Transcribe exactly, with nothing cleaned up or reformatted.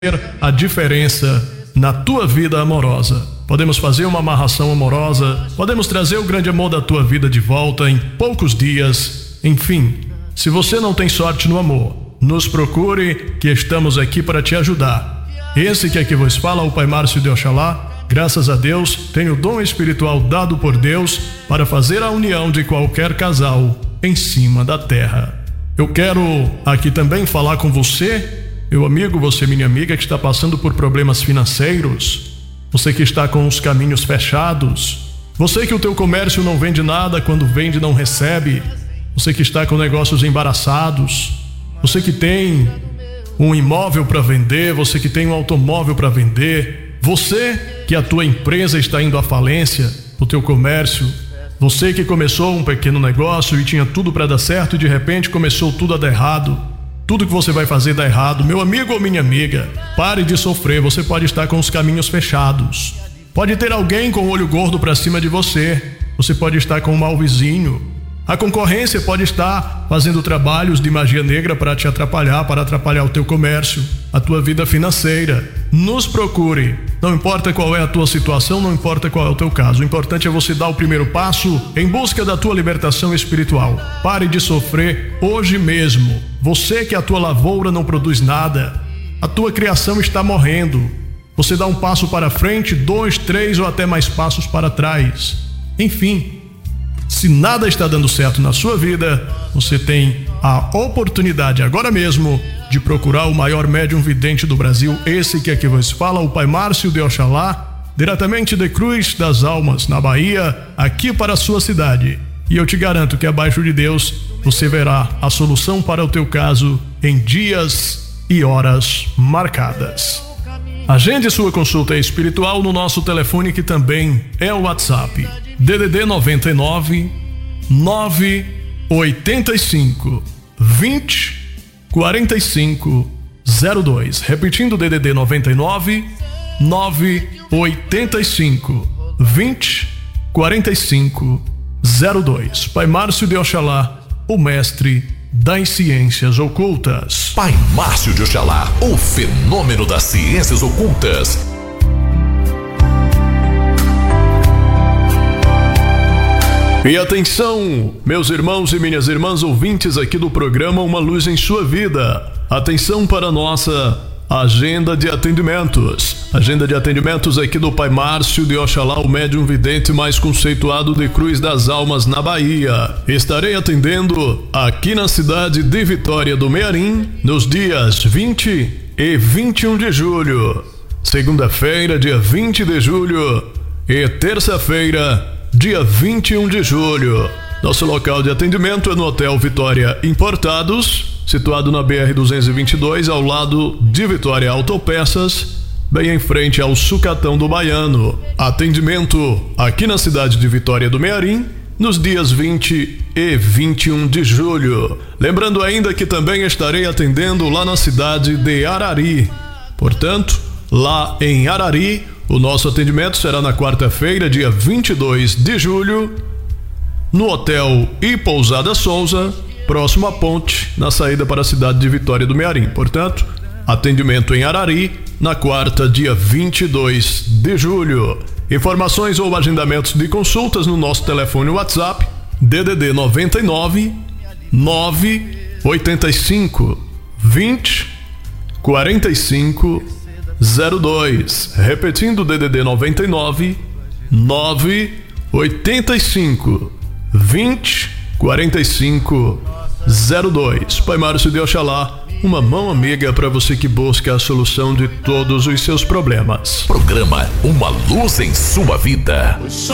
a diferença na tua vida amorosa. Podemos fazer uma amarração amorosa, podemos trazer o grande amor da tua vida de volta em poucos dias. Enfim, se você não tem sorte no amor, nos procure que estamos aqui para te ajudar. Esse que aqui vos fala, o Pai Márcio de Oxalá, graças a Deus, tem o dom espiritual dado por Deus para fazer a união de qualquer casal em cima da terra. Eu quero aqui também falar com você, meu amigo, você minha amiga que está passando por problemas financeiros, você que está com os caminhos fechados, você que o teu comércio não vende nada, quando vende não recebe, você que está com negócios embaraçados, você que tem um imóvel para vender, você que tem um automóvel para vender, você que a tua empresa está indo à falência, o teu comércio, você que começou um pequeno negócio e tinha tudo para dar certo e de repente começou tudo a dar errado, tudo que você vai fazer dá errado. Meu amigo ou minha amiga, pare de sofrer, você pode estar com os caminhos fechados, pode ter alguém com o olho gordo para cima de você, você pode estar com um mau vizinho, a concorrência pode estar fazendo trabalhos de magia negra para te atrapalhar, para atrapalhar o teu comércio, a tua vida financeira. Nos procure, não importa qual é a tua situação, não importa qual é o teu caso, o importante é você dar o primeiro passo em busca da tua libertação espiritual. Pare de sofrer hoje mesmo. Você que a tua lavoura não produz nada, a tua criação está morrendo. Você dá um passo para frente, dois, três ou até mais passos para trás. Enfim, se nada está dando certo na sua vida, você tem a oportunidade agora mesmo de procurar o maior médium vidente do Brasil, esse que aqui vos fala, o Pai Márcio de Oxalá, diretamente de Cruz das Almas, na Bahia, aqui para a sua cidade. E eu te garanto que abaixo de Deus você verá a solução para o teu caso em dias e horas marcadas. Agende sua consulta espiritual no nosso telefone, que também é o WhatsApp. D D D noventa e nove, nove oito cinco, vinte, quarenta e cinco, zero dois. Repetindo, D D D noventa e nove, nove oito cinco, vinte, quarenta e cinco, zero dois. Pai Márcio de Oxalá, o mestre das ciências ocultas. Pai Márcio de Oxalá, o fenômeno das ciências ocultas. E atenção, meus irmãos e minhas irmãs ouvintes aqui do programa Uma Luz em Sua Vida. Atenção para a nossa agenda de atendimentos. Agenda de atendimentos aqui do Pai Márcio de Oxalá, o médium vidente mais conceituado de Cruz das Almas, na Bahia. Estarei atendendo aqui na cidade de Vitória do Mearim nos dias vinte e vinte e um de julho. Segunda-feira, dia vinte de julho, e terça-feira, dia vinte e um de julho. Nosso local de atendimento é no Hotel Vitória Importados, situado na B R duzentos e vinte e dois, ao lado de Vitória Autopeças, bem em frente ao Sucatão do Baiano. Atendimento aqui na cidade de Vitória do Mearim, nos dias vinte e vinte e um de julho. Lembrando ainda que também estarei atendendo lá na cidade de Arari. Portanto, lá em Arari, o nosso atendimento será na quarta-feira, dia vinte e dois de julho, no Hotel e Pousada Souza, próximo à ponte, na saída para a cidade de Vitória do Mearim. Portanto, atendimento em Arari, na quarta, dia vinte e dois de julho. Informações ou agendamentos de consultas no nosso telefone WhatsApp, D D D noventa e nove, nove oito cinco, vinte, quarenta e cinco, zero dois. Repetindo, D D D noventa e nove, nove oito cinco, vinte, quarenta e cinco, zero dois. Pai Márcio de Oxalá, uma mão amiga para você que busca a solução de todos os seus problemas. Programa Uma Luz em Sua Vida.